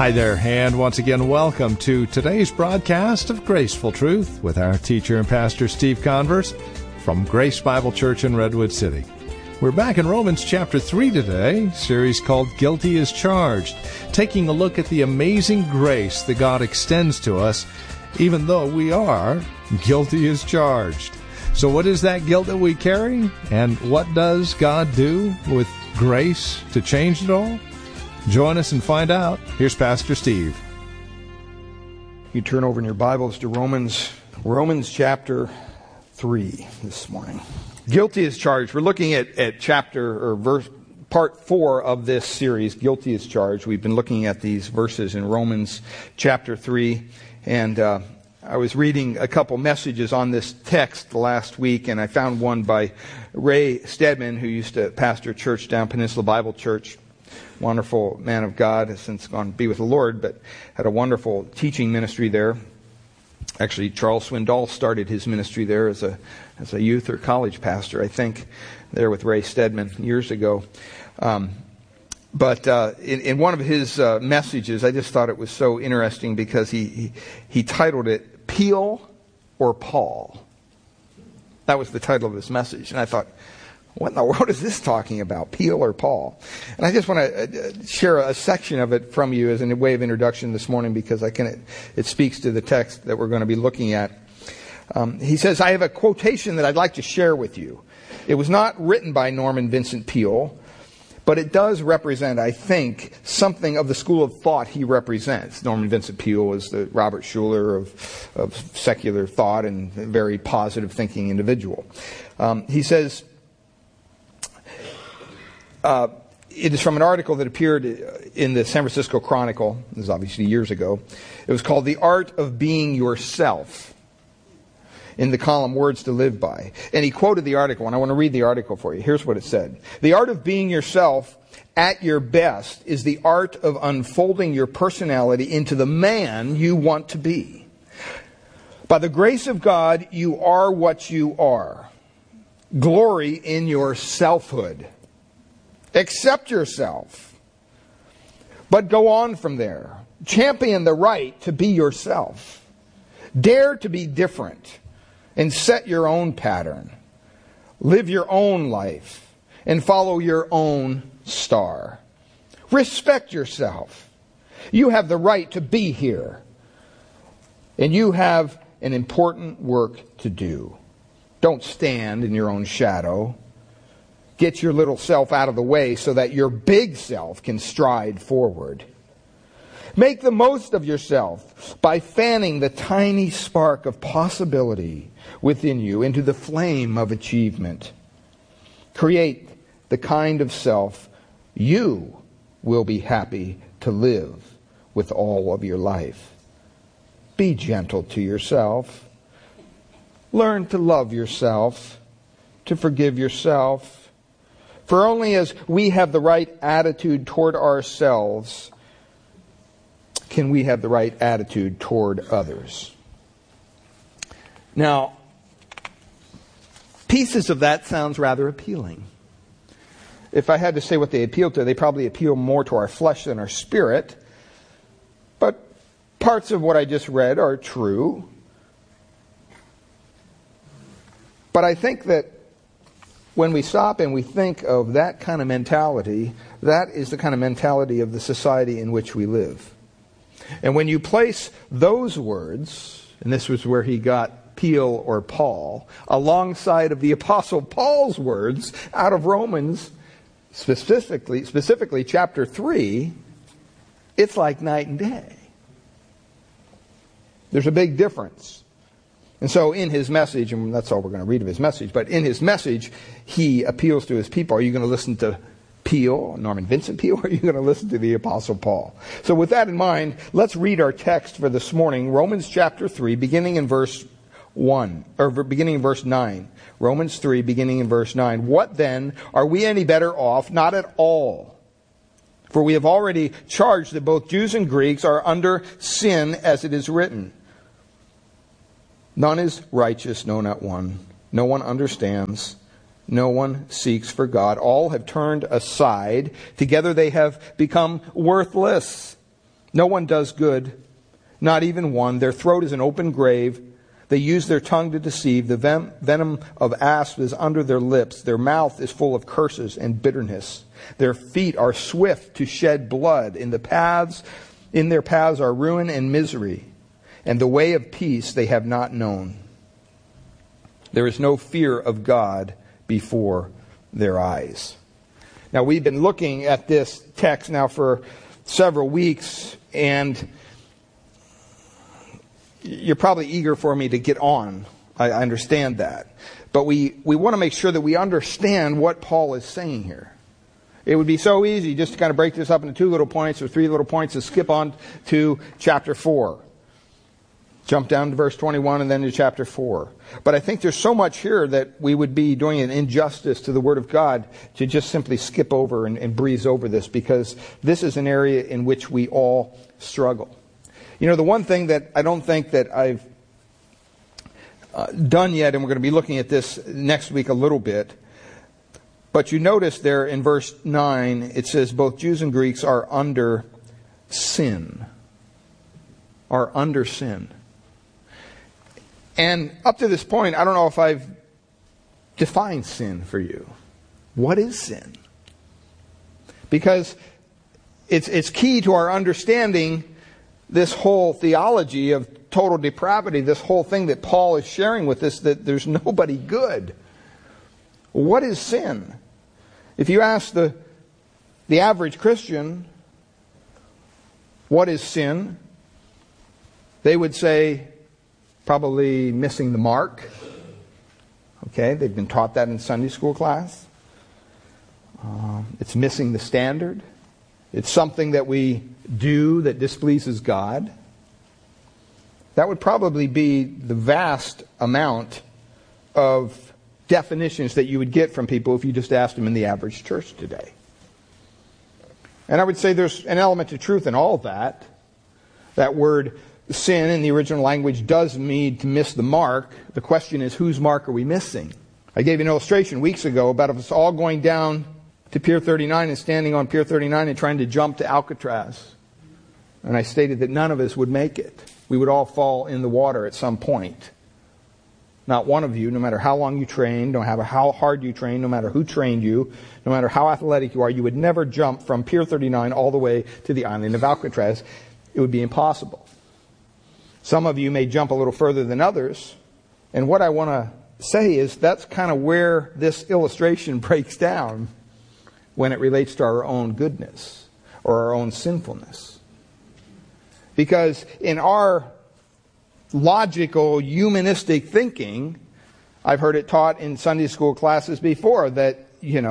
Hi there, and once again, welcome to today's broadcast of Graceful Truth with our teacher and pastor, Steve Converse, from Grace Bible Church in Redwood City. We're back in Romans chapter 3 today, a series called Guilty as Charged, taking a look at the amazing grace that God extends to us, even though we are guilty as charged. So what is that guilt that we carry, and what does God do with grace to change it all? Join us and find out. Here's Pastor Steve. You turn over in your Bibles to Romans chapter 3 this morning. Guilty as charged. We're looking at part 4 of this series, Guilty as Charged. We've been looking at these verses in Romans chapter 3, and I was reading a couple messages on this text last week, and I found one by Ray Stedman, who used to pastor a church down Peninsula Bible Church. Wonderful man of God, has since gone to be with the Lord, but had a wonderful teaching ministry there. Actually, Charles Swindoll started his ministry there as a youth or college pastor, I think, there with Ray Stedman years ago. But in one of his messages, I just thought it was so interesting because he titled it, Peel or Paul. That was the title of his message. And I thought, what in the world is this talking about, Peel or Paul? And I just want to share a section of it from you as a way of introduction this morning because it speaks to the text that we're going to be looking at. He says, I have a quotation that I'd like to share with you. It was not written by Norman Vincent Peale, but it does represent, I think, something of the school of thought he represents. Norman Vincent Peale was the Robert Schuller of secular thought and a very positive thinking individual. He says, it is from an article that appeared in the San Francisco Chronicle. This is obviously years ago. It was called The Art of Being Yourself, in the column Words to Live By. And he quoted the article, and I want to read the article for you. Here's what it said. The art of being yourself at your best is the art of unfolding your personality into the man you want to be. By the grace of God, you are what you are. Glory in your selfhood. Accept yourself, but go on from there. Champion the right to be yourself. Dare to be different and set your own pattern. Live your own life and follow your own star. Respect yourself. You have the right to be here, and you have an important work to do. Don't stand in your own shadow. Get your little self out of the way so that your big self can stride forward. Make the most of yourself by fanning the tiny spark of possibility within you into the flame of achievement. Create the kind of self you will be happy to live with all of your life. Be gentle to yourself. Learn to love yourself, to forgive yourself. For only as we have the right attitude toward ourselves can we have the right attitude toward others. Now, pieces of that sounds rather appealing. If I had to say what they appeal to, they probably appeal more to our flesh than our spirit. But parts of what I just read are true. But I think that when we stop and we think of that kind of mentality, that is the kind of mentality of the society in which we live. And when you place those words, and this was where he got Peel or Paul, alongside of the Apostle Paul's words out of Romans, specifically chapter 3, it's like night and day. There's a big difference. And so in his message, and that's all we're going to read of his message, but in his message, he appeals to his people. Are you going to listen to Peale, Norman Vincent Peale, or are you going to listen to the Apostle Paul? So with that in mind, let's read our text for this morning, Romans chapter 3, beginning in verse 9. Romans 3, beginning in verse 9. What then? Are we any better off? Not at all. For we have already charged that both Jews and Greeks are under sin, as it is written. None is righteous, no, not one. No one understands. No one seeks for God. All have turned aside. Together they have become worthless. No one does good, not even one. Their throat is an open grave. They use their tongue to deceive. The venom of asps is under their lips. Their mouth is full of curses and bitterness. Their feet are swift to shed blood. In their paths are ruin and misery. And the way of peace they have not known. There is no fear of God before their eyes. Now, we've been looking at this text now for several weeks, and you're probably eager for me to get on. I understand that. But we want to make sure that we understand what Paul is saying here. It would be so easy just to kind of break this up into 2 little points or 3 little points and skip on to chapter 4. Jump down to verse 21 and then to chapter 4. But I think there's so much here that we would be doing an injustice to the Word of God to just simply skip over and breeze over this, because this is an area in which we all struggle. You know, the one thing that I don't think that I've done yet, and we're going to be looking at this next week a little bit, but you notice there in verse 9, it says both Jews and Greeks are under sin. Are under sin. And up to this point, I don't know if I've defined sin for you. What is sin? Because it's key to our understanding this whole theology of total depravity, this whole thing that Paul is sharing with us, that there's nobody good. What is sin? If you ask the average Christian, what is sin? They would say, probably missing the mark. Okay, they've been taught that in Sunday school class. It's missing the standard. It's something that we do that displeases God. That would probably be the vast amount of definitions that you would get from people if you just asked them in the average church today. And I would say there's an element of truth in all that. That word sin in the original language does mean to miss the mark. The question is, whose mark are we missing? I gave you an illustration weeks ago about us all going down to Pier 39 and standing on Pier 39 and trying to jump to Alcatraz. And I stated that none of us would make it. We would all fall in the water at some point. Not one of you, no matter how long you trained, no matter how hard you trained, no matter who trained you, no matter how athletic you are, you would never jump from Pier 39 all the way to the island of Alcatraz. It would be impossible. Some of you may jump a little further than others. And what I want to say is that's kind of where this illustration breaks down when it relates to our own goodness or our own sinfulness. Because in our logical, humanistic thinking, I've heard it taught in Sunday school classes before that,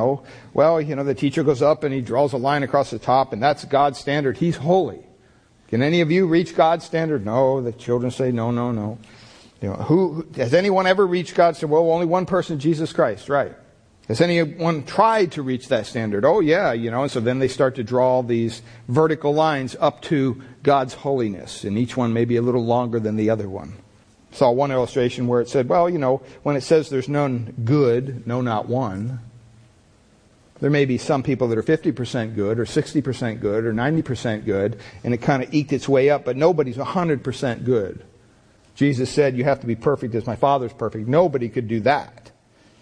the teacher goes up and he draws a line across the top and that's God's standard. He's holy. Can any of you reach God's standard? No. The children say no. Who has anyone ever reached God's standard? Well, only one person, Jesus Christ, right? Has anyone tried to reach that standard? Oh yeah, and so then they start to draw these vertical lines up to God's holiness, and each one may be a little longer than the other one. Saw one illustration where it said, when it says there's none good, no, not one, there may be some people that are 50% good or 60% good or 90% good, and it kind of eked its way up, but nobody's 100% good. Jesus said, you have to be perfect as my Father's perfect. Nobody could do that.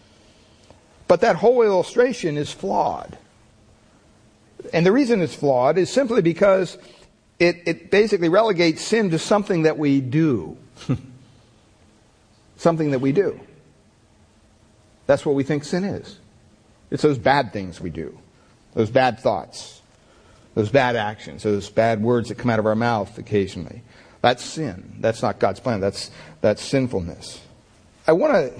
But that whole illustration is flawed. And the reason it's flawed is simply because it basically relegates sin to something that we do. Something that we do. That's what we think sin is. It's those bad things we do. Those bad thoughts. Those bad actions. Those bad words that come out of our mouth occasionally. That's sin. That's not God's plan. That's sinfulness. I want to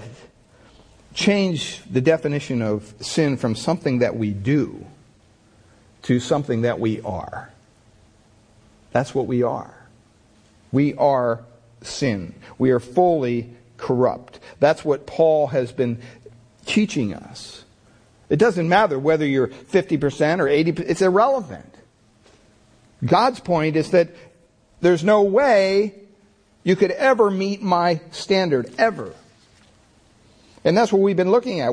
change the definition of sin from something that we do to something that we are. That's what we are. We are sin. We are fully corrupt. That's what Paul has been teaching us. It doesn't matter whether you're 50% or 80%. It's irrelevant. God's point is that there's no way you could ever meet my standard, ever. And that's what we've been looking at.